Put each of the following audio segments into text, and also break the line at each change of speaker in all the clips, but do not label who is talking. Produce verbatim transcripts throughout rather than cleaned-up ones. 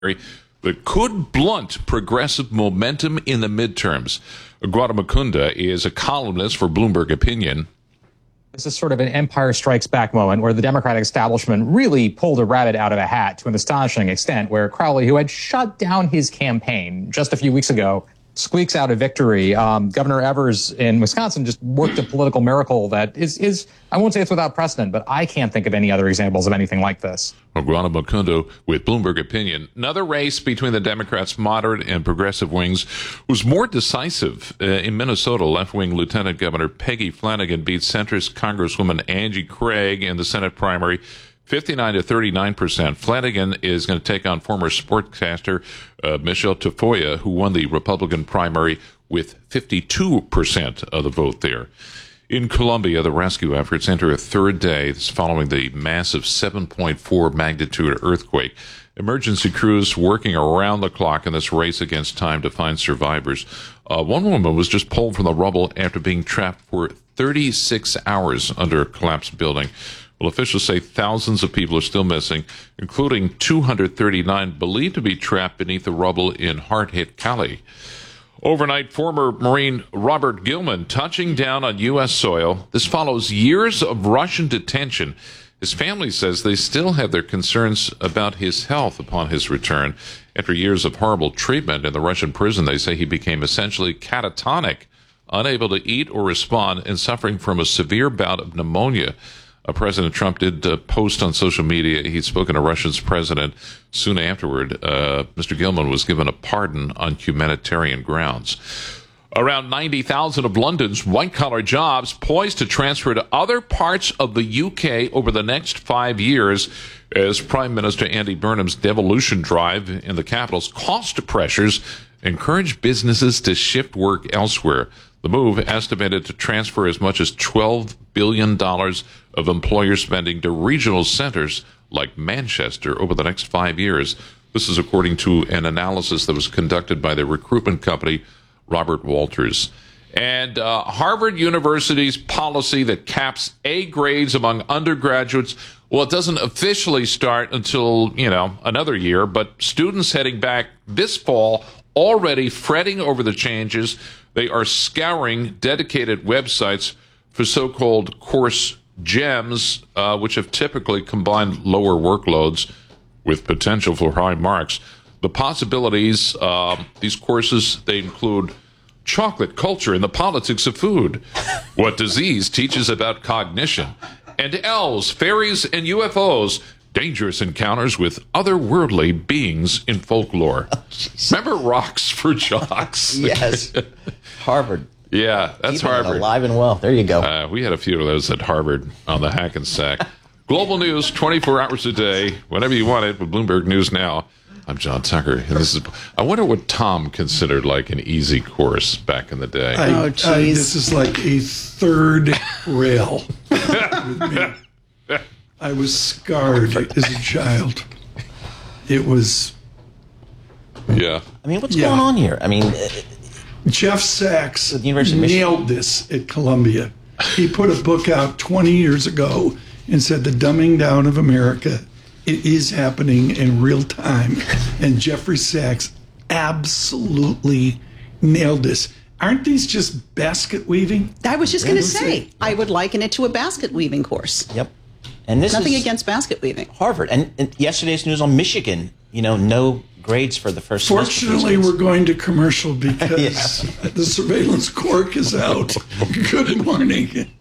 that could blunt progressive momentum in the midterms. Guada Mukunda is a columnist for Bloomberg Opinion.
This is sort of an Empire Strikes Back moment where the Democratic establishment really pulled a rabbit out of a hat to an astonishing extent, where Crowley, who had shut down his campaign just a few weeks ago, squeaks out a victory. Um, Governor Evers in Wisconsin just worked a political miracle that is, is, I won't say it's without precedent, but I can't think of any other examples of anything like this.
Guada Mukunda with Bloomberg Opinion. Another race between the Democrats' moderate and progressive wings was more decisive. Uh, in Minnesota, left-wing Lieutenant Governor Peggy Flanagan beat centrist Congresswoman Angie Craig in the Senate primary, fifty-nine to thirty-nine percent. Flanagan is going to take on former sportscaster uh, Michelle Tafoya, who won the Republican primary with fifty-two percent of the vote there. In Colombia, the rescue efforts enter a third day. This following the massive seven point four magnitude earthquake. Emergency crews working around the clock in this race against time to find survivors. Uh, one woman was just pulled from the rubble after being trapped for thirty-six hours under a collapsed building. Well, officials say thousands of people are still missing, including two hundred thirty-nine believed to be trapped beneath the rubble in hard-hit Cali. Overnight, former Marine Robert Gilman touching down on U S soil. This follows years of Russian detention. His family says they still have their concerns about his health upon his return. After years of horrible treatment in the Russian prison, they say he became essentially catatonic, unable to eat or respond, and suffering from a severe bout of pneumonia. Uh, President Trump did uh, post on social media he'd spoken to Russia's president. Soon afterward, uh, Mister Gilman was given a pardon on humanitarian grounds. Around ninety thousand of London's white-collar jobs poised to transfer to other parts of the U K over the next five years as Prime Minister Andy Burnham's devolution drive in the capital's cost pressures encourage businesses to shift work elsewhere. The move, estimated to transfer as much as twelve billion dollars of employer spending to regional centers like Manchester over the next five years. This is according to an analysis that was conducted by the recruitment company Robert Walters. And uh, Harvard University's policy that caps A grades among undergraduates, well, it doesn't officially start until, you know, another year, but students heading back this fall already fretting over the changes. They are scouring dedicated websites for so-called course gems, uh, which have typically combined lower workloads with potential for high marks. The possibilities, uh, these courses, they include chocolate culture and the politics of food, what disease teaches about cognition, and elves, fairies, and U F Os, dangerous encounters with otherworldly beings in folklore. Oh, remember Rocks for Jocks?
Yes. Harvard.
Yeah, that's
Keeping
Harvard.
It alive and well. There you go.
Uh, we had a few of those at Harvard on the Hackensack. Global news, twenty-four hours a day, whenever you want it, with Bloomberg News Now. I'm John Tucker, and this is. I wonder what Tom considered like an easy course back in the day.
I,
oh,
I,
geez.
this is like a third rail with me. I was scarred as a child. It was.
Yeah.
I mean, what's
Yeah.
going on here? I mean, uh,
Jeff Sachs
With the University of Michigan.
nailed this at Columbia. He put a book out twenty years ago and said the dumbing down of America, it is happening in real time. And Jeffrey Sachs absolutely nailed this. Aren't these just basket weaving?
I was just going to say, I would liken it to a basket weaving course.
yep. And this
Nothing
is
against basket weaving.
Harvard. And, and yesterday's news on Michigan, you know, no grades for the first semester for these
Fortunately,
kids.
we're going to commercial because the surveillance cork is out. Good morning.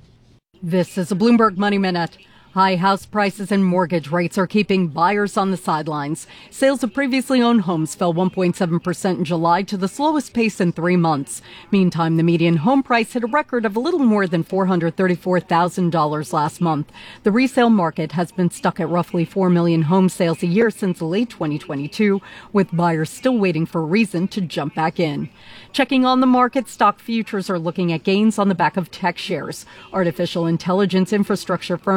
This is a Bloomberg Money Minute. High house prices and mortgage rates are keeping buyers on the sidelines. Sales of previously owned homes fell one point seven percent in July to the slowest pace in three months. Meantime, the median home price hit a record of a little more than four hundred thirty-four thousand dollars last month. The resale market has been stuck at roughly four million home sales a year since late twenty twenty-two, with buyers still waiting for a reason to jump back in. Checking on the market, stock futures are looking at gains on the back of tech shares. Artificial intelligence infrastructure firms CoreWeave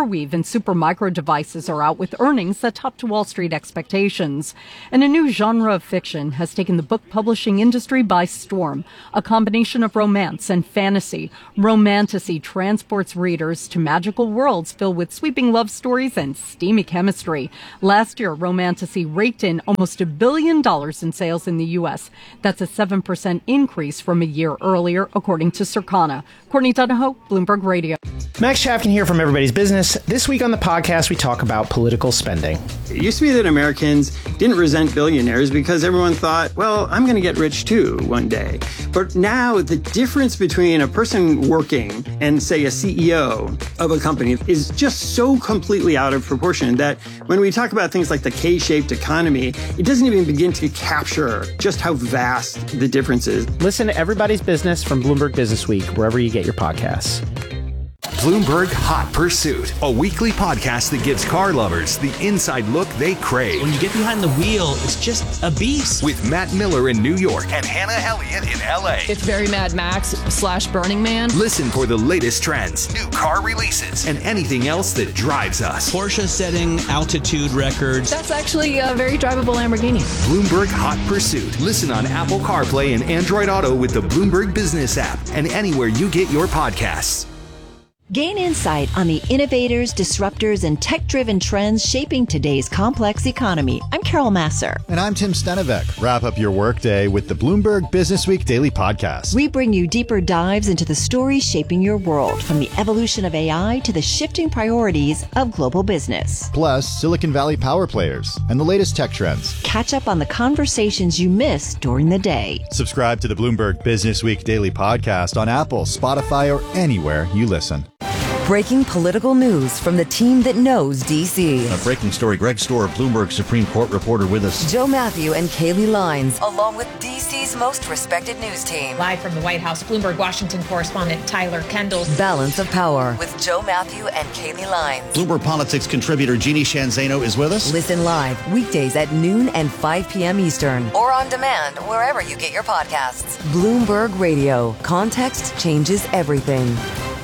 CoreWeave and Supermicro Devices are out with earnings that topped Wall Street expectations. And a new genre of fiction has taken the book publishing industry by storm. A combination of romance and fantasy. Romantasy transports readers to magical worlds filled with sweeping love stories and steamy chemistry. Last year, Romantasy raked in almost a billion dollars in sales in the U S. That's a seven percent increase from a year earlier, according to Circana. Courtney Donahoe, Bloomberg Radio.
Max Chapkin here from Everybody's Business. This week on the podcast, we talk about political spending.
It used to be that Americans didn't resent billionaires because everyone thought, well, I'm going to get rich too one day. But now the difference between a person working and, say, a C E O of a company is just so completely out of proportion that when we talk about things like the K-shaped economy, it doesn't even begin to capture just how vast the difference is.
Listen to Everybody's Business from Bloomberg Business Week, wherever you get your podcasts.
Bloomberg Hot Pursuit, a weekly podcast that gives car lovers the inside look they crave.
When you get behind the wheel, it's just a beast.
With Matt Miller in New York and Hannah Elliott in L A.
It's very Mad Max slash Burning Man.
Listen for the latest trends, new car releases, and anything else that drives us.
Porsche setting altitude records.
That's actually a very drivable Lamborghini.
Bloomberg Hot Pursuit. Listen on Apple CarPlay and Android Auto with the Bloomberg Business app and anywhere you get your podcasts.
Gain insight on the innovators, disruptors, and tech-driven trends shaping today's complex economy. I'm Carol Masser.
And I'm Tim Stenevec. Wrap up your workday with the Bloomberg Business Week Daily Podcast.
We bring you deeper dives into the stories shaping your world, from the evolution of A I to the shifting priorities of global business.
Plus, Silicon Valley power players and the latest tech trends.
Catch up on the conversations you missed during the day.
Subscribe to the Bloomberg Business Week Daily Podcast on Apple, Spotify, or anywhere you listen.
Breaking political news from the team that knows D C.
A breaking story. Greg Stohr, Bloomberg Supreme Court reporter with us.
Joe Matthew and Kaylee Lines, along with D C's most respected news team.
Live from the White House, Bloomberg Washington correspondent Tyler Kendall.
Balance of Power with Joe Matthew and Kaylee Lines.
Bloomberg Politics contributor Jeannie Shanzano is with us.
Listen live weekdays at noon and five p.m. Eastern, or on demand wherever you get your podcasts. Bloomberg Radio. Context changes everything.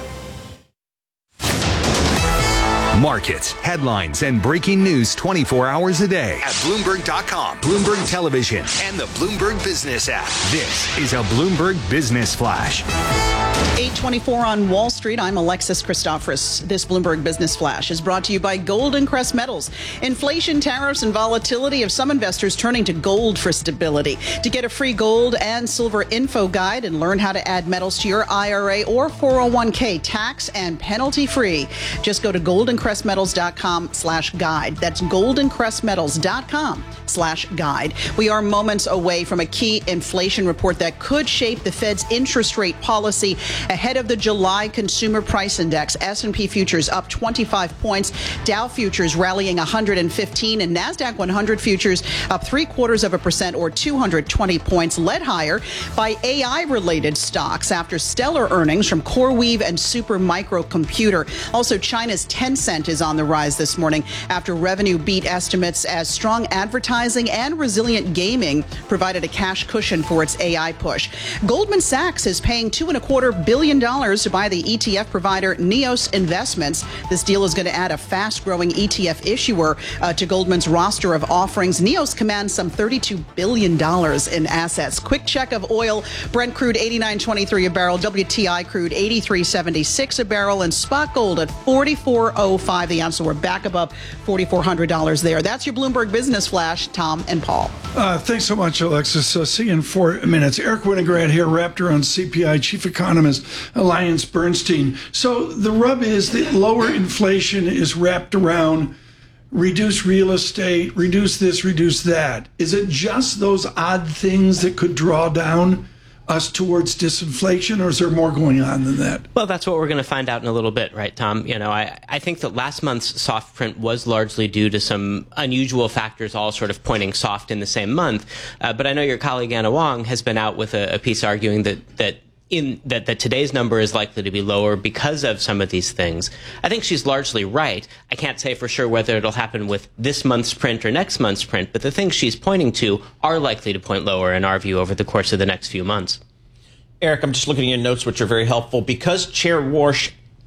Markets, headlines, and breaking news twenty-four hours a day at Bloomberg dot com, Bloomberg Television, and the Bloomberg Business app. This is a Bloomberg Business Flash.
eight twenty-four on Wall Street. I'm Alexis Christoforous. This Bloomberg Business Flash is brought to you by Golden Crest Metals. Inflation, tariffs, and volatility have some investors turning to gold for stability. To get a free gold and silver info guide and learn how to add metals to your I R A or four oh one k tax and penalty free, just go to golden crest metals dot com slash guide. That's golden crest metals dot com slash guide. We are moments away from a key inflation report that could shape the Fed's interest rate policy ahead of the July Consumer Price Index. S and P futures up twenty-five points, Dow futures rallying one hundred fifteen, and NASDAQ one hundred futures up three quarters of a percent or two hundred twenty points, led higher by A I-related stocks after stellar earnings from CoreWeave and Supermicro Computer. Also, China's Tencent is on the rise this morning after revenue beat estimates as strong advertising and resilient gaming provided a cash cushion for its A I push. Goldman Sachs is paying two and a quarter billion dollars to buy the E T F provider Neos Investments. This deal is going to add a fast-growing E T F issuer uh, to Goldman's roster of offerings. Neos commands some thirty-two billion dollars in assets. Quick check of oil. Brent crude eighty-nine twenty-three a barrel. W T I crude eighty-three seventy-six a barrel. And spot gold at forty-four oh five the ounce. So we're back above forty-four hundred dollars there. That's your Bloomberg Business Flash. Tom and Paul.
Uh, thanks so much, Alexis. Uh, see you in four minutes. Eric Winograd here, wrapped around C P I, Chief Economist, Alliance Bernstein. So the rub is that lower inflation is wrapped around reduce real estate, reduce this, reduce that. Is it just those odd things that could draw down us towards disinflation, or is there more going on than that?
Well, that's what we're going to find out in a little bit, right, Tom? You know, I, I think that last month's soft print was largely due to some unusual factors all sort of pointing soft in the same month. Uh, but I know your colleague Anna Wong has been out with a, a piece arguing that that in that, that today's number is likely to be lower because of some of these things. I think she's largely right. I can't say for sure whether it'll happen with this month's print or next month's print, but the things she's pointing to are likely to point lower in our view over the course of the next few months.
Eric, I'm just looking at your notes, which are very helpful. Because Chair Warsh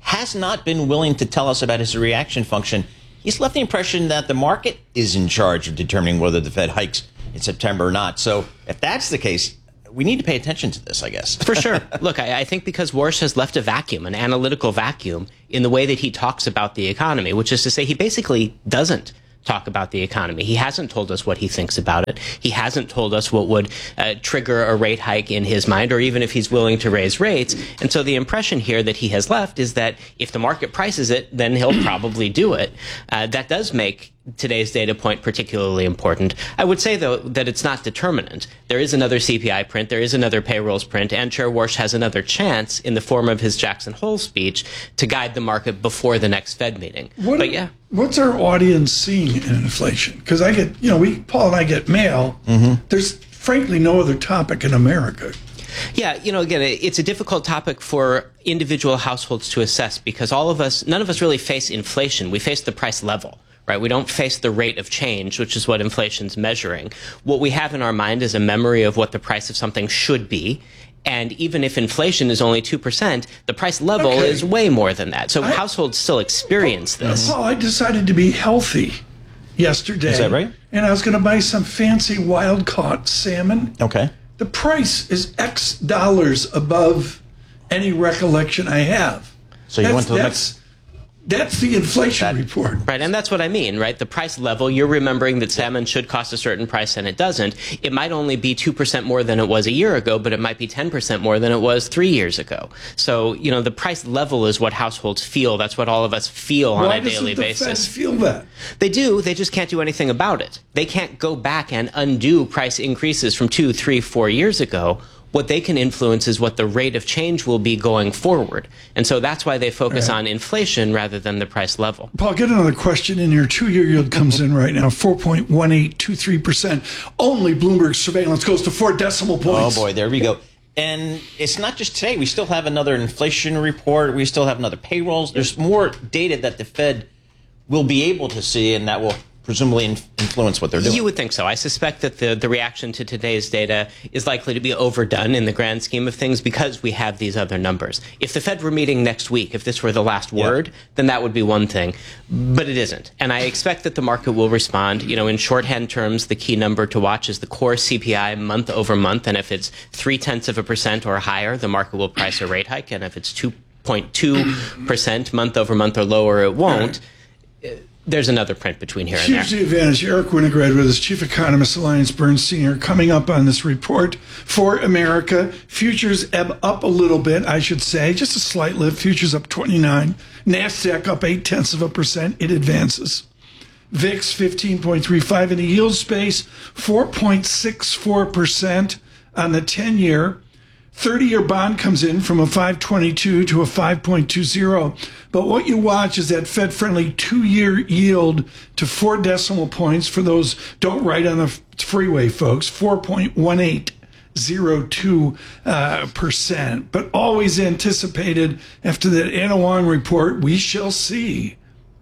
has not been willing to tell us about his reaction function. He's left the impression that the market is in charge of determining whether the Fed hikes in September or not. So if that's the case, we need to pay attention to this, I guess.
For sure. Look, I, I think because Warsh has left a vacuum, an analytical vacuum, in the way that he talks about the economy, which is to say he basically doesn't talk about the economy. He hasn't told us what he thinks about it. He hasn't told us what would uh, trigger a rate hike in his mind, or even if he's willing to raise rates. And so the impression here that he has left is that if the market prices it, then he'll probably do it. Uh, that does make today's data point particularly important. I would say, though, that it's not determinant. There is another C P I print, there is another payrolls print, and Chair Warsh has another chance in the form of his Jackson Hole speech to guide the market before the next Fed meeting.
What,
but yeah.
What's our audience seeing in inflation? Because I get, you know, we, Paul and I get mail. Mm-hmm. There's frankly no other topic in America.
Yeah, you know, again, it's a difficult topic for individual households to assess because all of us, none of us really face inflation. We face the price level. Right? We don't face the rate of change, which is what inflation's measuring. What we have in our mind is a memory of what the price of something should be. And even if inflation is only two percent, the price level okay. is way more than that. So I, households still experience
Paul,
this.
Paul, I decided to be healthy yesterday.
Is that right?
And I was going to buy some fancy wild-caught salmon.
Okay.
The price is X dollars above any recollection I have.
So you
that's,
went to the
that's,
next...
That's the inflation that, report.
Right, and that's what I mean, right? The price level, you're remembering that salmon should cost a certain price and it doesn't. It might only be two percent more than it was a year ago, but it might be ten percent more than it was three years ago. So, you know, the price level is what households feel. That's what all of us feel
Why
on a daily
the
basis.
Fed feel that?
They do, they just can't do anything about it. They can't go back and undo price increases from two, three, four years ago. What they can influence is what the rate of change will be going forward. And so that's why they focus right. on inflation rather than the price level.
Paul, get another question in here. Two-year yield comes in right now, four point one eight two three percent. Only Bloomberg surveillance goes to four decimal points.
Oh, boy, there we go. And it's not just today. We still have another inflation report. We still have another payrolls. There's more data that the Fed will be able to see, and that will presumably influence what they're doing.
You would think so. I suspect that the, the reaction to today's data is likely to be overdone in the grand scheme of things because we have these other numbers. If the Fed were meeting next week, if this were the last word, yep. then that would be one thing. But it isn't. And I expect that the market will respond. You know, in shorthand terms, the key number to watch is the core C P I month over month. And if it's three-tenths of a percent or higher, the market will price a rate hike. And if it's two point two percent month over month or lower, it won't. There's another print between here and there.
Here's the advantage. Eric Winograd with his chief economist, Alliance Burns Senior, coming up on this report for America. Futures ebb up a little bit, I should say, just a slight lift. Futures up twenty-nine. NASDAQ up eight tenths of a percent. It advances. V I X fifteen point three five in the yield space, four point six four percent on the ten-year. thirty-year bond comes in from a five twenty-two to a five point two zero. But what you watch is that Fed-friendly two-year yield to four decimal points. For those don't write on the freeway, folks, four point one eight zero two uh, percent. But always anticipated after that Anna Wong report, we shall see.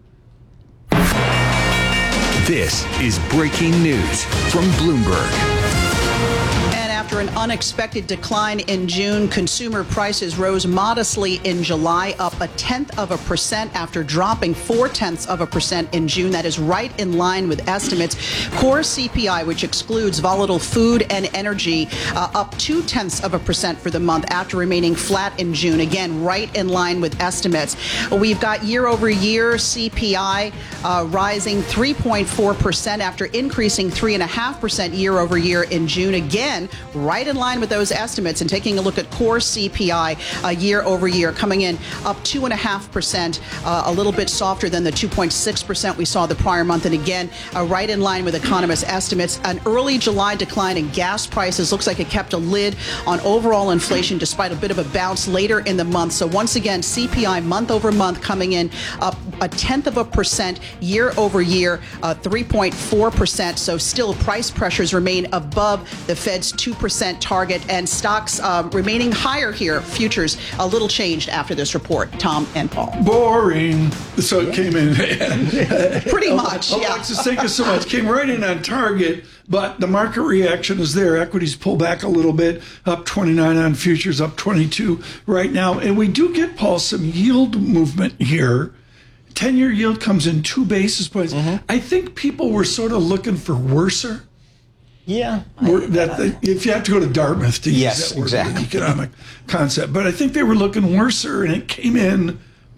This is breaking news from Bloomberg.
After an unexpected decline in June, consumer prices rose modestly in July, up a tenth of a percent after dropping four tenths of a percent in June. That is right in line with estimates. Core C P I, which excludes volatile food and energy, uh, up two tenths of a percent for the month after remaining flat in June. Again, right in line with estimates. We've got year over year C P I uh, rising three point four percent after increasing three point five percent year over year in June. Again, right in line with those estimates. And taking a look at core C P I uh, year over year, coming in up two point five percent, uh, a little bit softer than the two point six percent we saw the prior month. And again, uh, right in line with economists' estimates. An early July decline in gas prices looks like it kept a lid on overall inflation despite a bit of a bounce later in the month. So once again, C P I month over month coming in up a tenth of a percent year over year, uh, three point four percent. So still price pressures remain above the Fed's two percent target, and stocks uh, remaining higher here. Futures a little changed after this report. Tom and Paul.
Boring. So it came in.
Pretty much, yeah.
Alexis, thank you so much. Came right in on target. but the market reaction is there. Equities pull back a little bit, up twenty-nine on futures, up twenty-two right now. And we do get, Paul, some yield movement here. ten-year yield comes in two basis points. Mm-hmm. I think people were sort of looking for worser.
Yeah.
That, that, if you have to go to Dartmouth to
yes,
use that word,
exactly.
economic concept. But I think they were looking worser, and it came in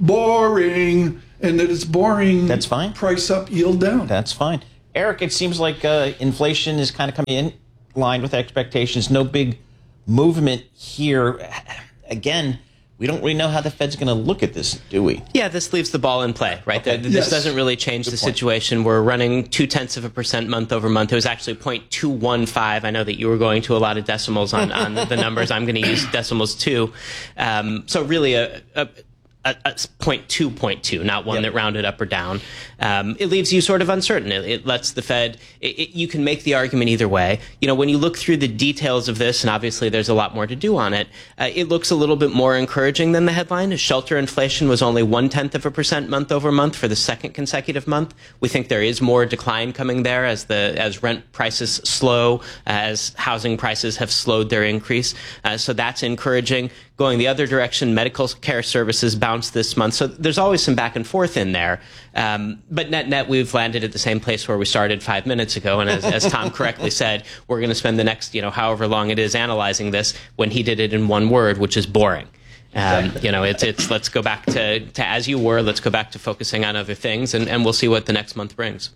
boring, and that it's boring.
That's fine.
Price up, yield down.
That's fine. Eric, it seems like uh, inflation is kind of coming in line with expectations. No big movement here. Again, we don't really know how the Fed's going to look at this, do we?
Yeah, this leaves the ball in play, right? Okay. This yes. doesn't really change Good the point. situation. We're running two-tenths of a percent month over month. It was actually zero point two one five. I know that you were going to a lot of decimals on, on the numbers. I'm going to use decimals too. Um, so really a... a A, a point two point two, not one yep. that rounded up or down. Um, it leaves you sort of uncertain. It, it lets the Fed, it, it, you can make the argument either way. You know, when you look through the details of this, and obviously there's a lot more to do on it, uh, it looks a little bit more encouraging than the headline. Shelter inflation was only one-tenth of a percent month over month for the second consecutive month. We think there is more decline coming there as the as rent prices slow, as housing prices have slowed their increase. Uh, so that's encouraging. Going the other direction, medical care services bounced this month. So there's always some back and forth in there. Um, but net net, we've landed at the same place where we started five minutes ago. And as, as Tom correctly said, we're going to spend the next, you know, however long it is analyzing this when he did it in one word, which is boring. Um, you know, it's, it's let's go back to, to as you were. Let's go back to focusing on other things, and, and we'll see what the next month brings.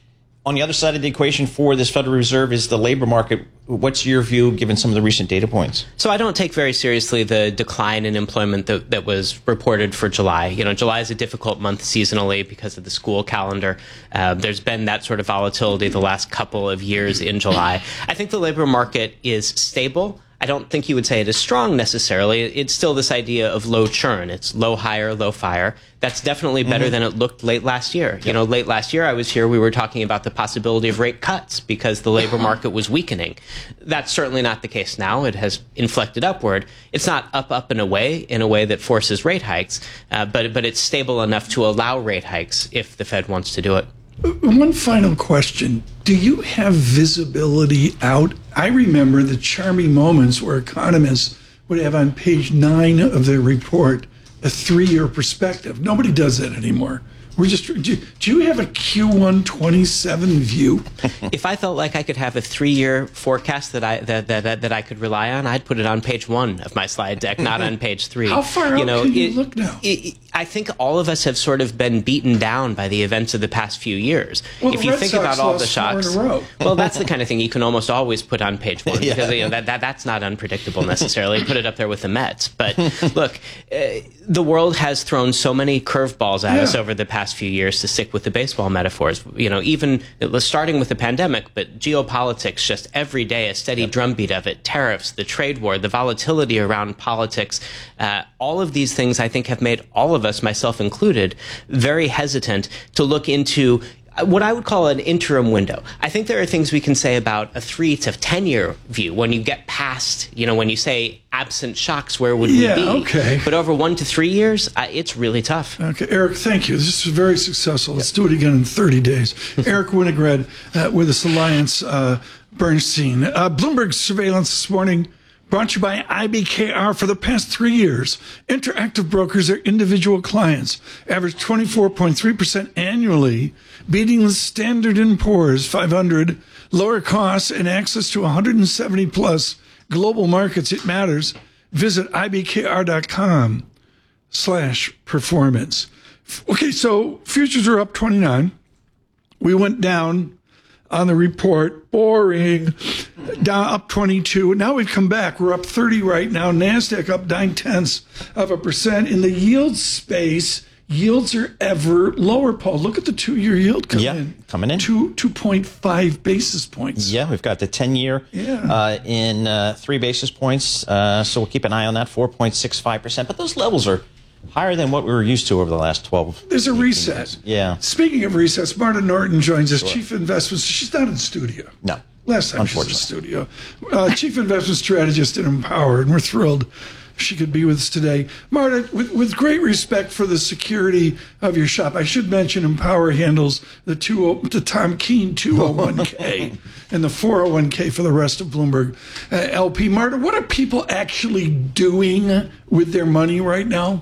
On the other side of the equation for this Federal Reserve is the labor market. What's your view, given some of the recent data points?
So I don't take very seriously the decline in employment that, that was reported for July. You know, July is a difficult month seasonally because of the school calendar. Uh, there's been that sort of volatility the last couple of years in July. I think the labor market is stable. I don't think you would say it is strong necessarily. It's still this idea of low churn. It's low hire, low fire. That's definitely better mm-hmm. than it looked late last year. Yep. You know, late last year I was here, we were talking about the possibility of rate cuts because the labor market was weakening. That's certainly not the case now. It has inflected upward. It's not up, up and away in a way that forces rate hikes, uh, but, but it's stable enough to allow rate hikes if the Fed wants to do it.
One final question. Do you have visibility out? I remember the charming moments where economists would have on page nine of their report a three-year perspective. Nobody does that anymore. We're just. Do, do you have a Q one twenty-seven view?
If I felt like I could have a three-year forecast that I that, that that I could rely on, I'd put it on page one of my slide deck, not on page three.
How far
you
out
know,
can you
it,
look now?
It, I think all of us have sort of been beaten down by the events of the past few years.
Well,
if
the
you
Red
think
Sox
about all
lost
the shocks,
four in a row.
Well, that's the kind of thing you can almost always put on page one
yeah.
because you know, that, that that's not unpredictable necessarily. Put it up there with the Mets. But look, uh, the world has thrown so many curveballs at
yeah.
us over the past few years to stick with the baseball metaphors. You know, even starting with the pandemic, but geopolitics, just every day a steady yep. drumbeat of it. Tariffs, the trade war, the volatility around politics. Uh, all of these things, I think, have made all of us, myself included, very hesitant to look into what I would call an interim window. I think there are things we can say about a three to ten year view when you get past, you know, when you say absent shocks, where would
yeah,
we be?
Okay.
But over one to three years, uh, it's really tough.
Okay, Eric, thank you. This is very successful. Let's do it again in thirty days. Eric Winograd uh, with this Alliance uh, Bernstein. Uh, Bloomberg surveillance this morning brought to you by I B K R. For the past three years, Interactive Brokers, their individual clients, averaged twenty-four point three percent annually, beating the Standard and Poor's five hundred. Lower costs and access to one hundred seventy plus global markets. It matters. Visit ibkr.com slash performance. Okay, so futures are up twenty-nine. We went down on the report. Boring. Down up twenty-two. Now we've come back. We're up thirty right now. NASDAQ up nine tenths of a percent. In the yield space, yields are ever lower, Paul. Look at the two-year yield coming
yeah,
in.
coming in.
Two, two point five basis points.
Yeah, we've got the ten-year
yeah.
uh, in uh, three basis points. Uh, so we'll keep an eye on that, four point six five percent. But those levels are higher than what we were used to over the last twelve.
There's a reset.
Years. Yeah.
Speaking of resets, Marta Norton joins us,
sure.
Chief Investments. She's not in studio.
No.
Last time she was in studio. Uh, Chief Investment Strategist at Empower, and we're thrilled she could be with us today. Marta, with, with great respect for the security of your shop, I should mention Empower handles the two the Tom Keene two oh one k and the four oh one k for the rest of Bloomberg uh, L P. Marta, what are people actually doing with their money right now?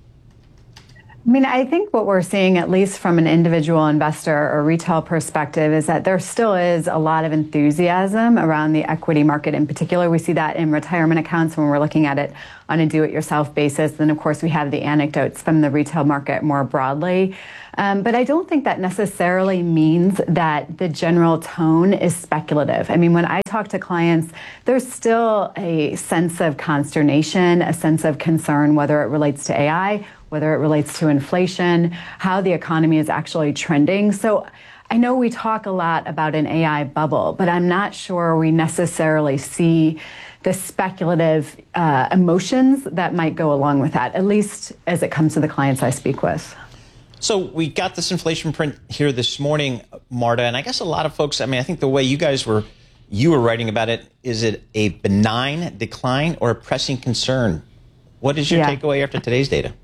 I mean, I think what we're seeing, at least from an individual investor or retail perspective, is that there still is a lot of enthusiasm around the equity market in particular. We see that in retirement accounts when we're looking at it on a do-it-yourself basis. Then, of course, we have the anecdotes from the retail market more broadly. Um, but I don't think that necessarily means that the general tone is speculative. I mean, when I talk to clients, there's still a sense of consternation, a sense of concern, whether it relates to A I, whether it relates to inflation, how the economy is actually trending. So I know we talk a lot about an A I bubble, but I'm not sure we necessarily see the speculative uh, emotions that might go along with that, at least as it comes to the clients I speak with.
So we got this inflation print here this morning, Marta, and I guess a lot of folks, I mean, I think the way you guys were, you were writing about it, is it a benign decline or a pressing concern? What is your yeah. takeaway after today's data?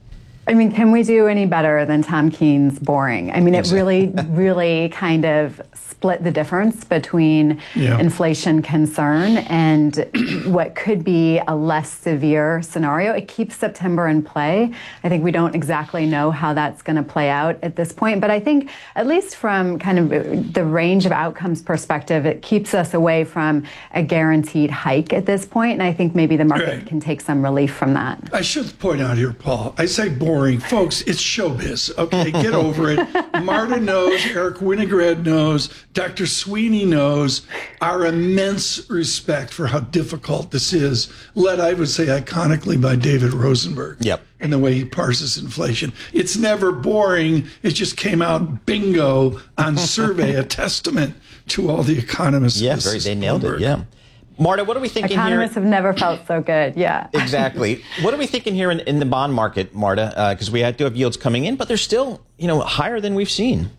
I mean, can we do any better than Tom Keene's boring? I mean, it really, really kind of split the difference between yeah. inflation concern and what could be a less severe scenario. It keeps September in play. I think we don't exactly know how that's going to play out at this point. But I think, at least from kind of the range of outcomes perspective, it keeps us away from a guaranteed hike at this point. And I think maybe the market right. can take some relief from that.
I should point out here, Paul, I say boring. Folks, it's showbiz. Okay, get over it. Marta knows, Eric Winograd knows, Doctor Sweeney knows our immense respect for how difficult this is, led, I would say, iconically by David Rosenberg.
Yep.
And the way he parses inflation. It's never boring. It just came out bingo on survey, a testament to all the economists.
Yeah, very, they nailed Bloomberg. It, yeah. Marta, what are we thinking
Economists
here?
Economists have never felt so good, yeah.
Exactly. What are we thinking here in, in the bond market, Marta? Because uh, we do have yields coming in, but they're still, you know, higher than we've seen.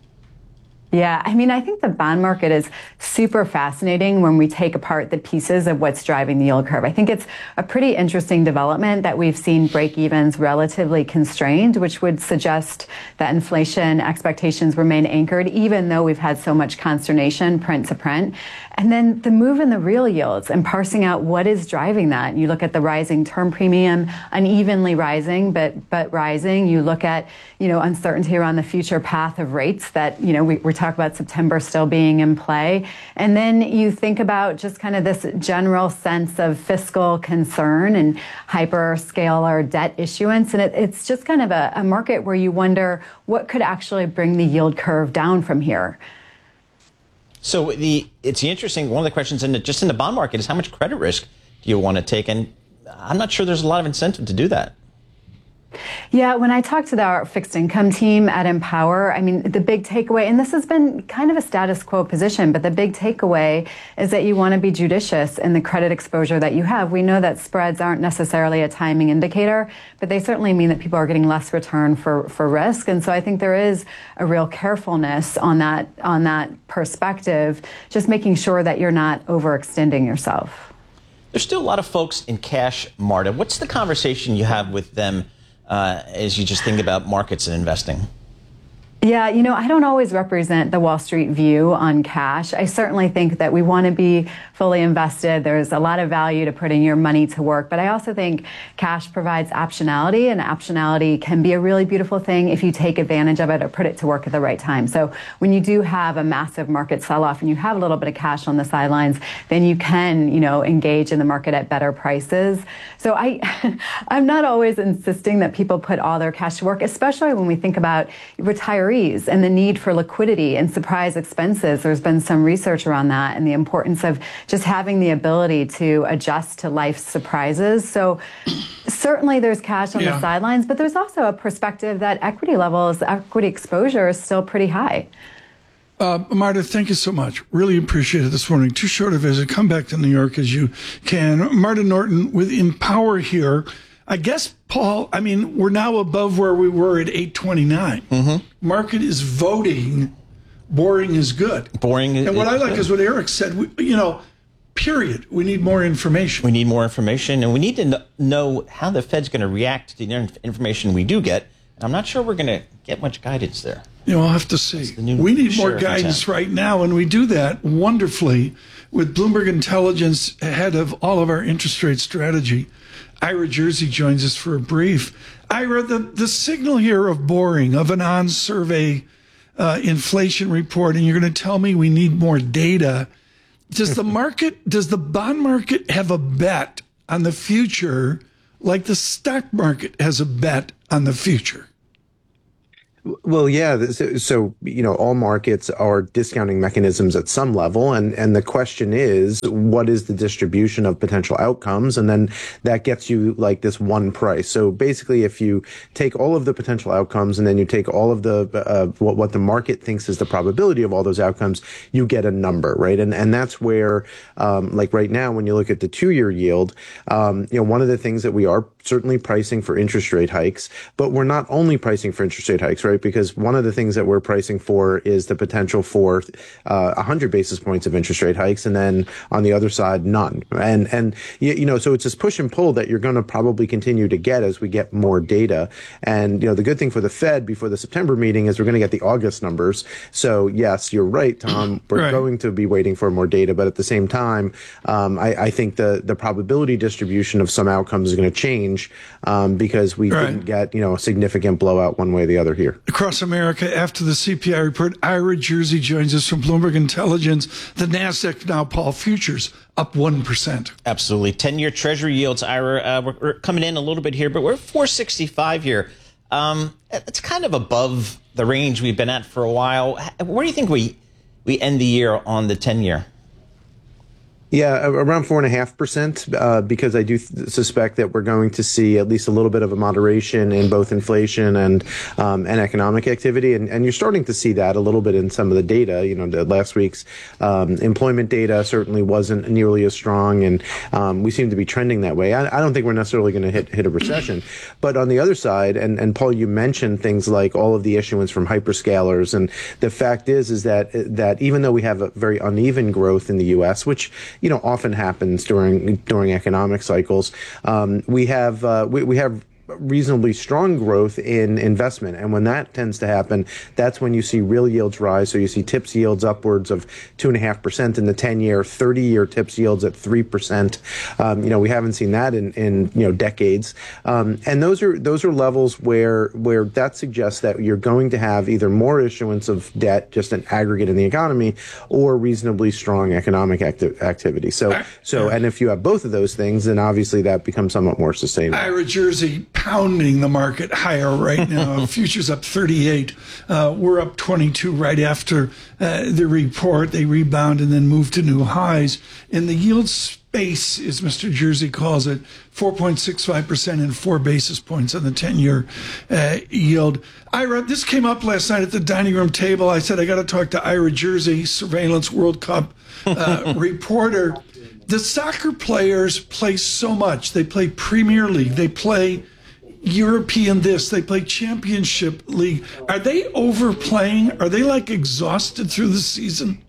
Yeah, I mean, I think the bond market is super fascinating when we take apart the pieces of what's driving the yield curve. I think it's a pretty interesting development that we've seen break-evens relatively constrained, which would suggest that inflation expectations remain anchored, even though we've had so much consternation print to print. And then the move in the real yields and parsing out what is driving that. You look at the rising term premium, unevenly rising, but but rising. You look at, you know, uncertainty around the future path of rates that, you know, we, we're talking about September still being in play. And then you think about just kind of this general sense of fiscal concern and hyperscaler debt issuance. And it, it's just kind of a, a market where you wonder what could actually bring the yield curve down from here.
So the it's interesting. One of the questions in the, just in the bond market is how much credit risk do you want to take? And I'm not sure there's a lot of incentive to do that.
Yeah, when I talked to our fixed income team at Empower, I mean, the big takeaway, and this has been kind of a status quo position, but the big takeaway is that you want to be judicious in the credit exposure that you have. We know that spreads aren't necessarily a timing indicator, but they certainly mean that people are getting less return for, for risk. And so I think there is a real carefulness on that, on that perspective, just making sure that you're not overextending yourself.
There's still a lot of folks in cash, Marta. What's the conversation you have with them Uh, as you just think about markets and investing?
Yeah, you know, I don't always represent the Wall Street view on cash. I certainly think that we want to be fully invested. There's a lot of value to putting your money to work, but I also think cash provides optionality, and optionality can be a really beautiful thing if you take advantage of it or put it to work at the right time. So when you do have a massive market sell-off and you have a little bit of cash on the sidelines, then you can, you know, engage in the market at better prices. So I, I'm not always insisting that people put all their cash to work, especially when we think about retirees and the need for liquidity and surprise expenses. There's been some research around that and the importance of just having the ability to adjust to life's surprises. So certainly there's cash on yeah. the sidelines, but there's also a perspective that equity levels, equity exposure is still pretty high.
Uh, Marta, thank you so much. Really appreciate it this morning. Too short a visit. Come back to New York as you can. Marta Norton with Empower here. I guess, Paul, I mean, we're now above where we were at eight twenty-nine. Mm-hmm. Market is voting boring is good.
Boring is
And what
is
I like
good.
is what Eric said. We, you know, Period. We need more information.
We need more information, and we need to kn- know how the Fed's going to react to the inf- information we do get. And I'm not sure we're going to get much guidance there.
You know, I'll have to see. We need more guidance right now, and we do that wonderfully with Bloomberg Intelligence, head of all of our interest rate strategy. Ira Jersey joins us for a brief. Ira, the, the signal here of boring, of an on-survey uh, inflation report, and you're going to tell me we need more data. Does the market, does the bond market have a bet on the future like the stock market has a bet on the future?
Well, yeah. So, you know, all markets are discounting mechanisms at some level. And, and the question is, what is the distribution of potential outcomes? And then that gets you like this one price. So basically, if you take all of the potential outcomes and then you take all of the, uh, what, what the market thinks is the probability of all those outcomes, you get a number, right? And, and that's where, um, like right now, when you look at the two year yield, um, you know, one of the things that we are certainly pricing for interest rate hikes, but we're not only pricing for interest rate hikes, right? Because one of the things that we're pricing for is the potential for uh, one hundred basis points of interest rate hikes, and then on the other side, none. And, and you know, so it's this push and pull that you're going to probably continue to get as we get more data. And, you know, the good thing for the Fed before the September meeting is we're going to get the August numbers. So, yes, you're right, Tom. We're right. going to be waiting for more data. But at the same time, um, I, I think the, the probability distribution of some outcomes is going to change um, because we right. didn't get, you know, a significant blowout one way or the other here.
Across America, after the C P I report, Ira Jersey joins us from Bloomberg Intelligence. The NASDAQ now, Paul, futures up one percent.
Absolutely. ten-year Treasury yields, Ira, uh, we're, we're coming in a little bit here, but we're four sixty-five here. Um, it's kind of above the range we've been at for a while. Where do you think we, we end the year on the ten-year?
Yeah, around four and a half percent, uh, because I do th- suspect that we're going to see at least a little bit of a moderation in both inflation and um, and economic activity, and, and you're starting to see that a little bit in some of the data. You know, the last week's um, employment data certainly wasn't nearly as strong, and um, we seem to be trending that way. I, I don't think we're necessarily going to hit hit a recession, but on the other side, and and Paul, you mentioned things like all of the issuance from hyperscalers, and the fact is is that that even though we have a very uneven growth in the U S, which you know, often happens during during economic cycles. Um, we have uh, we, we have reasonably strong growth in investment, and when that tends to happen, that's when you see real yields rise. So you see TIPS yields upwards of two and a half percent in the ten-year, thirty-year TIPS yields at three percent. Um, you know, we haven't seen that in, in you know decades, um, and those are those are levels where where that suggests that you're going to have either more issuance of debt, just an aggregate in the economy, or reasonably strong economic acti- activity. So so, and if you have both of those things, then obviously that becomes somewhat more sustainable.
Ira Jersey pounding the market higher right now. Futures up thirty-eight. Uh, we're up twenty-two right after uh, the report. They rebound and then move to new highs. And the yield space, as Mister Jersey calls it, four point six five percent and four basis points on the ten-year uh, yield. Ira, this came up last night at the dining room table. I said, I got to talk to Ira Jersey, Surveillance World Cup uh, reporter. The soccer players play so much. They play Premier League. They play European this, they play Championship League. Are they overplaying? Are they like exhausted through the season?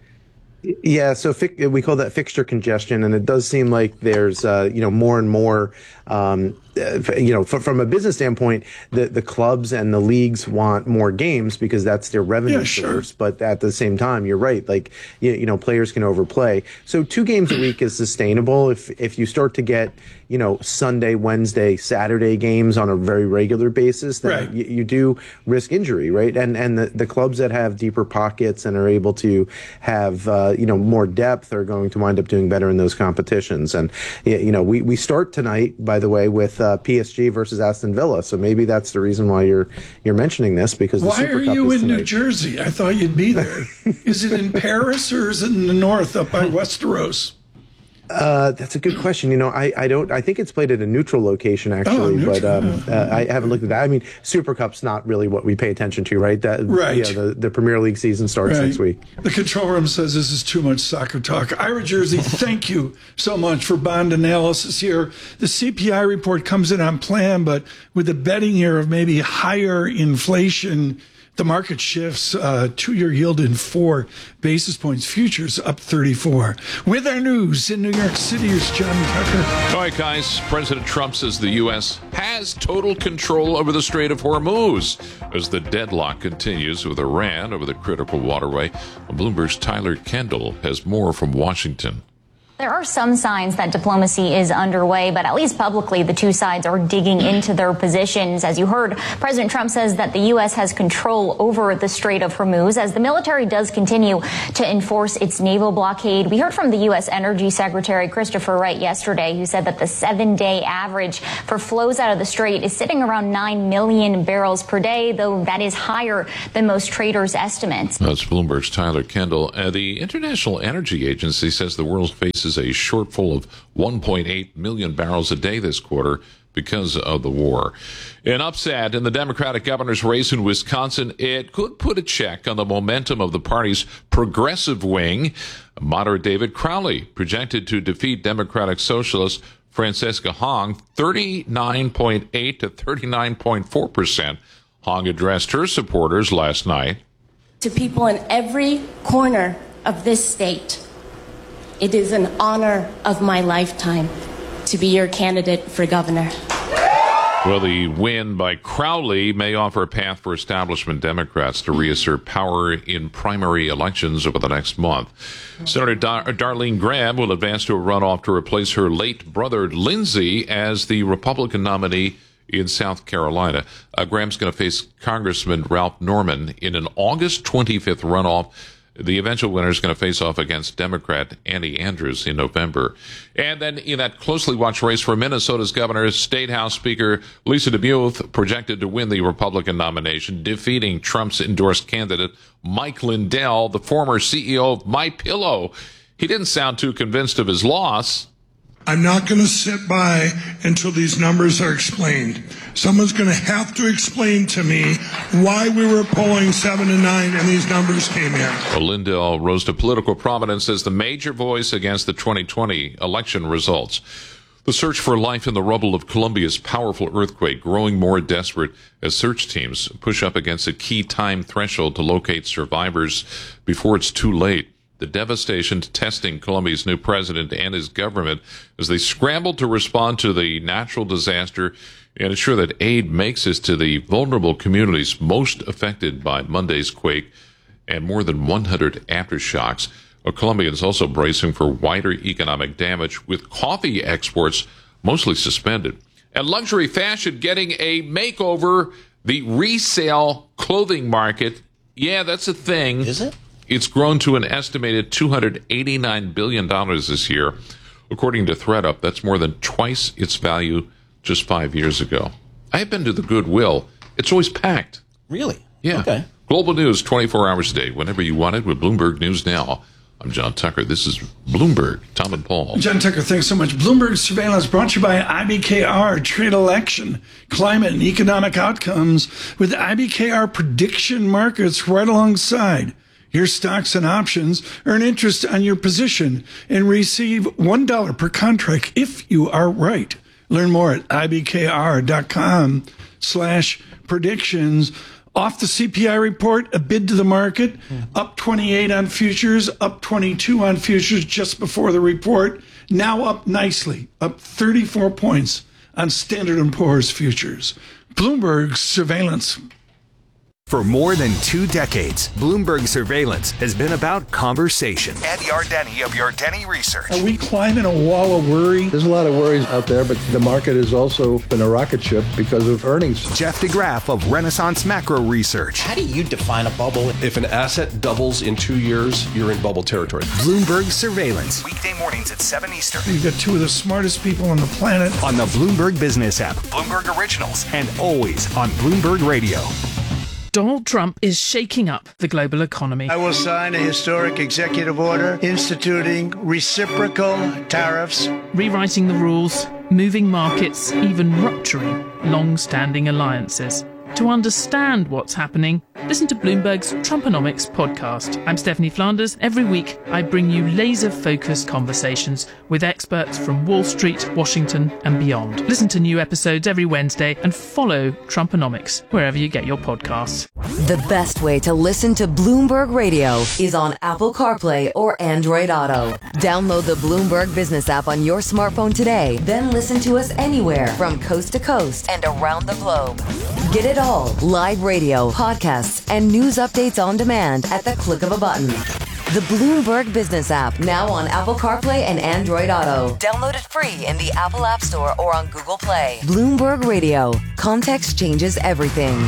Yeah, so fi- we call that fixture congestion, and it does seem like there's uh, you know more and more um, uh, you know f- from a business standpoint, the the clubs and the leagues want more games because that's their revenue
yeah, sure.
source. But at the same time, you're right, like you, you know players can overplay. So two games a week is sustainable. If if you start to get you know Sunday, Wednesday, Saturday games on a very regular basis, then
right.
you, you do risk injury, right? And and the, the clubs that have deeper pockets and are able to have uh, you know more depth are going to wind up doing better in those competitions. And you know we we start tonight, by the way, with uh, P S G versus Aston Villa. So maybe that's the reason why you're you're mentioning this, because the
why
Super
are
Cup
you
is
in
tonight.
New Jersey? I thought you'd be there. Is it in Paris or is it in the north up by Westeros?
Uh, that's a good question. You know, I, I don't, I think it's played at a neutral location actually,
oh,
but um, uh, I haven't looked at that. I mean, Super Cup's not really what we pay attention to, right? That,
right.
You know, the, the Premier League season starts
right.
next week.
The control room says this is too much soccer talk. Ira Jersey, thank you so much for bond analysis here. The C P I report comes in on plan, but with the betting here of maybe higher inflation The market shifts, uh, two-year yield in four basis points, futures up thirty-four. With our news in New York City, here's John Tucker.
All right, guys. President Trump says the U S has total control over the Strait of Hormuz as the deadlock continues with Iran over the critical waterway. Bloomberg's Tyler Kendall has more from Washington.
There are some signs that diplomacy is underway, but at least publicly, the two sides are digging into their positions. As you heard, President Trump says that the U S has control over the Strait of Hormuz as the military does continue to enforce its naval blockade. We heard from the U S Energy Secretary Christopher Wright yesterday, who said that the seven-day average for flows out of the strait is sitting around nine million barrels per day, though that is higher than most traders' estimates.
That's Bloomberg's Tyler Kendall. Uh, the International Energy Agency says the world faces a shortfall of one point eight million barrels a day this quarter because of the war. An upset in the Democratic governor's race in Wisconsin, it could put a check on the momentum of the party's progressive wing. Moderate David Crowley projected to defeat Democratic Socialist Francesca Hong thirty-nine point eight to thirty-nine point four percent. Hong addressed her supporters last night.
To people in every corner of this state, it is an honor of my lifetime to be your candidate for governor.
Well, the win by Crowley may offer a path for establishment Democrats to reassert power in primary elections over the next month. Senator Dar- Darlene Graham will advance to a runoff to replace her late brother Lindsey as the Republican nominee in South Carolina. Uh, Graham's going to face Congressman Ralph Norman in an August twenty-fifth runoff. The eventual winner is going to face off against Democrat Andy Andrews in November. And then in that closely watched race for Minnesota's governor, State House Speaker Lisa DeMuth projected to win the Republican nomination, defeating Trump's endorsed candidate Mike Lindell, the former C E O of MyPillow. He didn't sound too convinced of his loss.
I'm not going to sit by until these numbers are explained. Someone's going to have to explain to me why we were polling seven to nine and these numbers came in.
Well, Lindell rose to political prominence as the major voice against the twenty twenty election results. The search for life in the rubble of Colombia's powerful earthquake growing more desperate as search teams push up against a key time threshold to locate survivors before it's too late. The devastation testing Colombia's new president and his government as they scrambled to respond to the natural disaster and ensure that aid makes it to the vulnerable communities most affected by Monday's quake and more than one hundred aftershocks. Well, Colombians also bracing for wider economic damage with coffee exports mostly suspended. And luxury fashion getting a makeover, the resale clothing market. Yeah, that's a thing.
Is it?
It's grown to an estimated two hundred eighty-nine billion dollars this year. According to ThredUp, that's more than twice its value just five years ago. I have been to the Goodwill. It's always packed.
Really?
Yeah.
Okay.
Global news twenty-four hours a day, whenever you want it, with Bloomberg News Now. I'm John Tucker. This is Bloomberg. Tom and Paul.
John Tucker, thanks so much. Bloomberg Surveillance brought to you by I B K R, Trade Election, Climate and Economic Outcomes, with I B K R prediction markets right alongside your stocks and options. Earn interest on your position and receive one dollar per contract if you are right. Learn more at ibkr.com slash predictions. Off the C P I report, a bid to the market, up twenty-eight on futures, up twenty-two on futures just before the report. Now up nicely, up thirty-four points on Standard and Poor's futures. Bloomberg Surveillance.
For more than two decades, Bloomberg Surveillance has been about conversation. Ed Yardeni of Yardeni Research.
Are we climbing a wall of worry?
There's a lot of worries out there, but the market has also been a rocket ship because of earnings.
Jeff DeGraff of Renaissance Macro Research.
How do you define a bubble?
If an asset doubles in two years, you're in bubble territory.
Bloomberg Surveillance. Weekday mornings at seven Eastern.
You've got two of the smartest people on the planet.
On the Bloomberg Business app, Bloomberg Originals, and always on Bloomberg Radio.
Donald Trump is shaking up the global economy.
I will sign a historic executive order instituting reciprocal tariffs,
rewriting the rules, moving markets, even rupturing long-standing alliances. To understand what's happening, listen to Bloomberg's Trumponomics podcast. I'm Stephanie Flanders. Every week, I bring you laser-focused conversations with experts from Wall Street, Washington, and beyond. Listen to new episodes every Wednesday and follow Trumponomics wherever you get your podcasts.
The best way to listen to Bloomberg Radio is on Apple CarPlay or Android Auto. Download the Bloomberg Business app on your smartphone today, then listen to us anywhere from coast to coast and around the globe. Get it all, live radio, podcasts, and news updates on demand at the click of a button. The Bloomberg Business app, now on Apple CarPlay and Android Auto. Download it free in the Apple App Store or on Google Play. Bloomberg Radio. Context changes everything.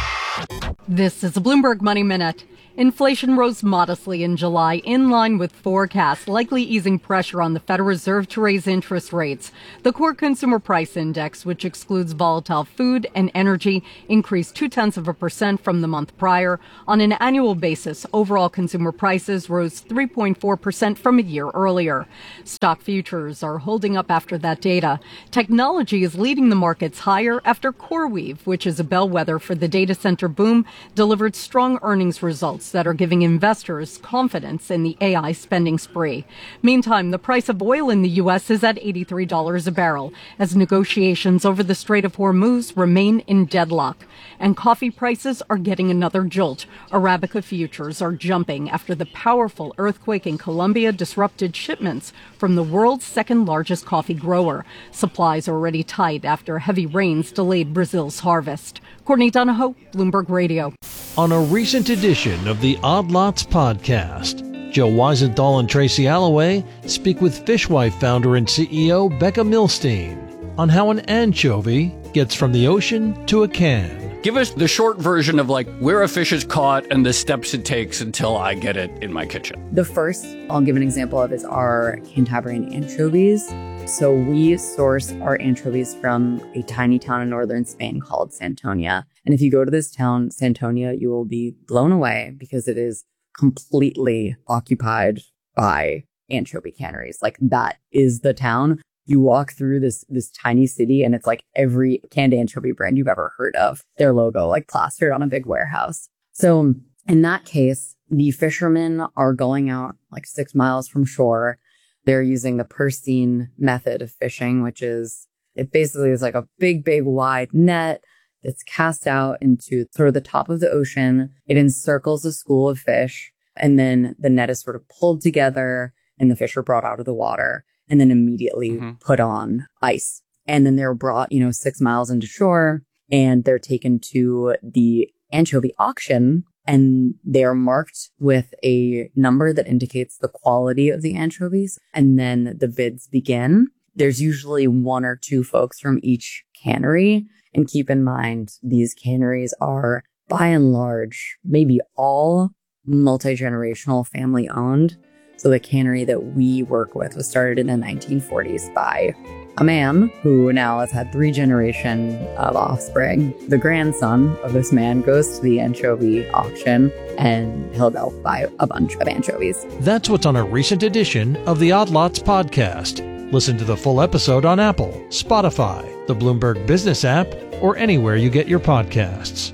This is a Bloomberg Money Minute. Inflation rose modestly in July, in line with forecasts, likely easing pressure on the Federal Reserve to raise interest rates. The core consumer price index, which excludes volatile food and energy, increased two-tenths of a percent from the month prior. On an annual basis, overall consumer prices rose three point four percent from a year earlier. Stock futures are holding up after that data. Technology is leading the markets higher after CoreWeave, which is a bellwether for the data center boom, delivered strong earnings results that are giving investors confidence in the A I spending spree. Meantime, the price of oil in the U S is at eighty-three dollars a barrel as negotiations over the Strait of Hormuz remain in deadlock. And coffee prices are getting another jolt. Arabica futures are jumping after the powerful earthquake in Colombia disrupted shipments from the world's second largest coffee grower. Supplies are already tight after heavy rains delayed Brazil's harvest. Courtney Donahoe, Bloomberg Radio.
On a recent edition of the Odd Lots podcast, Joe Weisenthal and Tracy Alloway speak with Fishwife founder and C E O Becca Milstein on how an anchovy gets from the ocean to a can.
Give us the short version of like where a fish is caught and the steps it takes until I get it in my kitchen.
The first I'll give an example of is our Cantabrian anchovies. So we source our anchovies from a tiny town in northern Spain called Santonia. And if you go to this town, Santonia, you will be blown away because it is completely occupied by anchovy canneries. Like that is the town. You walk through this this tiny city and it's like every canned anchovy brand you've ever heard of. Their logo like plastered on a big warehouse. So in that case, the fishermen are going out like six miles from shore. They're using the Persine method of fishing, which is, it basically is like a big, big, wide net that's cast out into sort of the top of the ocean. It encircles a school of fish, and then the net is sort of pulled together and the fish are brought out of the water and then immediately mm-hmm. put on ice. And then they're brought, you know, six miles into shore and they're taken to the anchovy auction. And they are marked with a number that indicates the quality of the anchovies. And then the bids begin. There's usually one or two folks from each cannery. And keep in mind, these canneries are, by and large, maybe all multi-generational family owned. So the cannery that we work with was started in the nineteen forties by a man who now has had three generations of offspring. The grandson of this man goes to the anchovy auction and he'll go buy a bunch of anchovies.
That's what's on a recent edition of the Odd Lots podcast. Listen to the full episode on Apple, Spotify, the Bloomberg Business app, or anywhere you get your podcasts.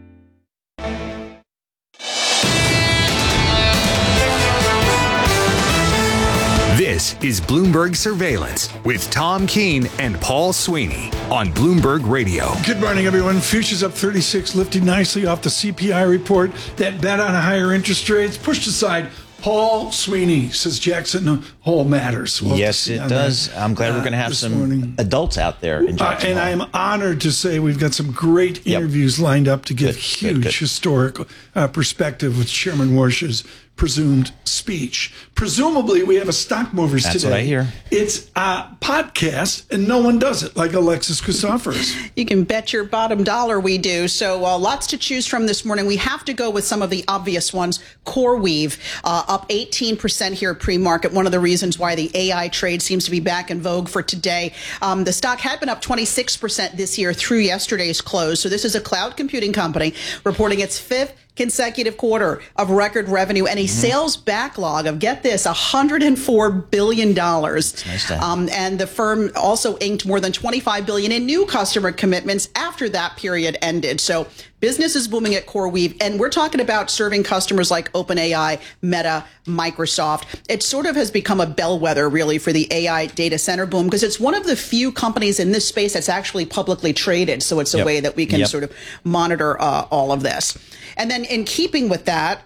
This is Bloomberg Surveillance with Tom Keene and Paul Sweeney on Bloomberg Radio.
Good morning, everyone. Futures up thirty-six, lifting nicely off the C P I report. That bet on higher interest rates pushed aside. Paul Sweeney says Jackson Hole matters. We'll
yes, it does. That. I'm glad uh, we're going to have some morning. adults out there in Jackson uh,
And
Hole.
I am honored to say we've got some great yep. interviews lined up to give good, huge good, good. historical uh, perspective with Chairman Warsh's presumed speech. Presumably, we have a stock movers
That's
today.
That's what I hear.
It's a podcast, and no one does it like Alexis Christoforous.
You can bet your bottom dollar we do. So uh, lots to choose from this morning. We have to go with some of the obvious ones. CoreWeave, uh, up eighteen percent here pre-market. One of the reasons why the A I trade seems to be back in vogue for today. Um, the stock had been up twenty-six percent this year through yesterday's close. So this is a cloud computing company reporting its fifth consecutive quarter of record revenue and a mm-hmm. sales backlog of, get this, one hundred four billion dollars.
Nice
um, and the firm also inked more than twenty-five billion dollars in new customer commitments after that period ended. So Business is booming at CoreWeave, and we're talking about serving customers like OpenAI, Meta, Microsoft. It sort of has become a bellwether, really, for the A I data center boom, because it's one of the few companies in this space that's actually publicly traded. So it's a
Yep.
way that we can
Yep.
sort of monitor uh, all of this. And then in keeping with that,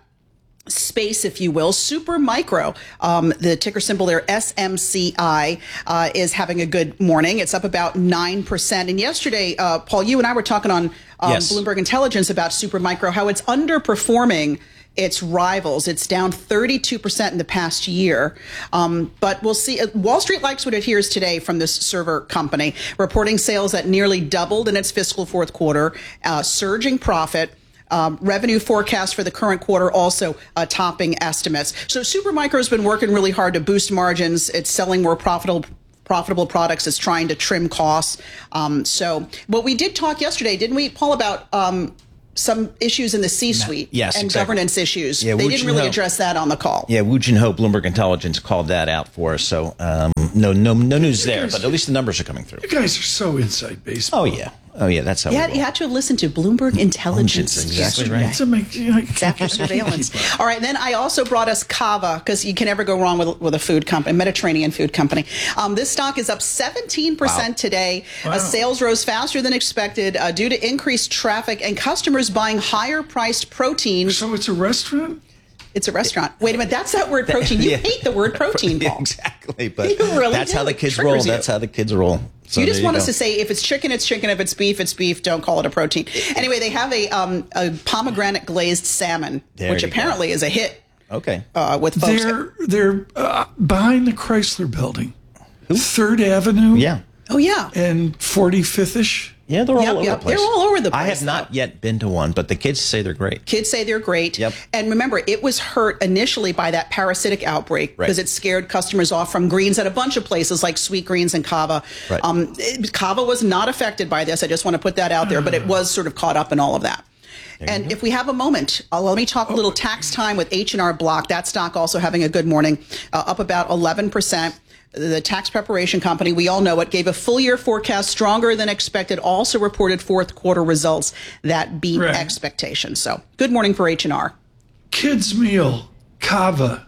space, if you will, Supermicro, um, the ticker symbol there, S M C I, uh, is having a good morning. It's up about nine percent. And yesterday, uh, Paul, you and I were talking on um,
Yes.
Bloomberg Intelligence about Supermicro, how it's underperforming its rivals. It's down thirty-two percent in the past year. Um, but we'll see. Wall Street likes what it hears today from this server company, reporting sales that nearly doubled in its fiscal fourth quarter, uh, surging profit. Um, revenue forecast for the current quarter also uh, topping estimates. So Supermicro has been working really hard to boost margins. It's selling more profitable profitable products. It's trying to trim costs. Um, so, but we did talk yesterday, didn't we, Paul, about um, some issues in the C-suite
Yes,
and
exactly.
governance issues.
Yeah,
they
Woo
didn't
Jin
really
Ho.
address that on the call.
Yeah, Woo Jin Ho, Bloomberg Intelligence, called that out for us. So um, no, no, no news there, but at least the numbers are coming through.
You guys are so inside baseball.
Oh yeah, oh yeah, that's how.
You
we
had,
roll.
you had to listen to Bloomberg Intelligence.
Exactly right.
It's, a make, you know,
It's after surveillance. All right, then I also brought us Kava, because you can never go wrong with, with a food company, a Mediterranean food company. Um, this stock is up seventeen percent
Wow.
today.
Wow.
Uh, sales rose faster than expected uh, due to increased traffic and customers buying higher priced proteins.
So it's a restaurant?
It's a restaurant. Wait a minute, that's that word protein. You
Yeah.
hate the word protein, Paul.
Exactly, but
You really
that's
do.
how the
It
kids
triggers
roll.
you.
That's how the kids roll. So
you just
there
want
go.
us to say if it's chicken, it's chicken. If it's beef, it's beef. Don't call it a protein. Anyway, they have a, um, a pomegranate glazed salmon,
There
which
you go.
apparently is a hit
Okay.
uh, with folks.
They're, they're uh, behind the Chrysler building. Third Avenue.
Yeah.
Oh, yeah.
And forty-fifth-ish.
Yeah, they're all
Yep,
over
yep.
the place.
They're all over the place.
I have not yet been to one, but the kids say they're great.
Kids say they're great.
Yep.
And remember, it was hurt initially by that parasitic outbreak because
Right.
it scared customers off from greens at a bunch of places like Sweet Greens and Kava.
Right.
Um, it- Kava was not affected by this. I just want to put that out there, but it was sort of caught up in all of that. And if we have a moment, uh, let me talk a little tax time with H and R Block. That stock also having a good morning, uh, up about eleven percent. The tax preparation company, we all know it, gave a full year forecast stronger than expected, also reported fourth quarter results that beat
Right.
expectations. So good morning for H and R.
Kids meal, Kava.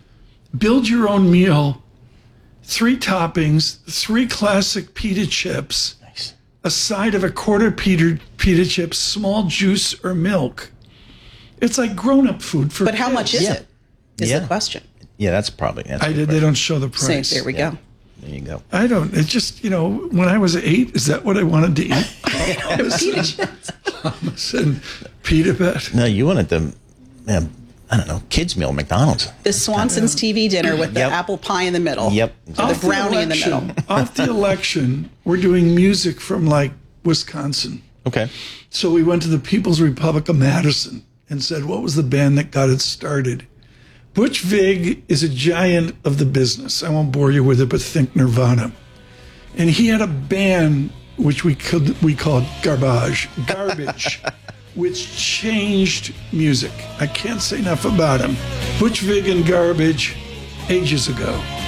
Build your own meal. Three toppings, three classic pita chips, a side of a quarter pita, pita chips, small juice or milk. It's like grown-up food for
But how
kids.
much is it? Is
Yeah.
the question.
Yeah, that's probably. That's
I
a good
did. They
question.
don't show the
Say,
price.
there we
Yeah.
go.
There you go.
I don't. It just, you know, when I was eight, is that what I wanted to eat?
Pita chips.
Hummus and pita bread.
No, you wanted the, um, I don't know, kids meal, McDonald's.
The Swanson's T V dinner with the
Yep.
apple pie in the middle.
Yep.
The
Off
brownie in the
election-
middle.
Off the election, we're doing music from like Wisconsin.
Okay.
So we went to the People's Republic of Madison and said, what was the band that got it started? Butch Vig is a giant of the business. I won't bore you with it, but think Nirvana. And he had a band which we could we called Garbage, Garbage, which changed music. I can't say enough about him. Butch Vig and Garbage, ages ago.